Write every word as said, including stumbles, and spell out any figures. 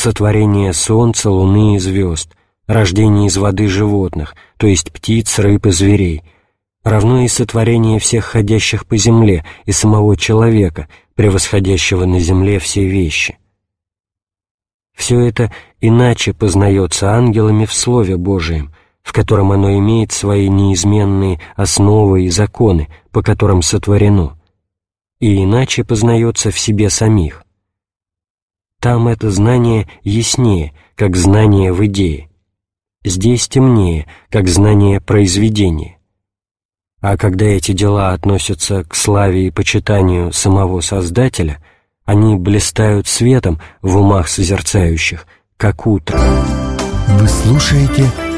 сотворение солнца, луны и звезд, рождение из воды животных, то есть птиц, рыб и зверей, равно и сотворение всех ходящих по земле и самого человека, превосходящего на земле все вещи. Все это иначе познается ангелами в Слове Божием, в котором оно имеет свои неизменные основы и законы, по которым сотворено, и иначе познается в себе самих. Там это знание яснее, как знание в идее, здесь темнее, как знание произведения. А когда эти дела относятся к славе и почитанию самого Создателя, они блистают светом в умах созерцающих, как утро. Вы слушаете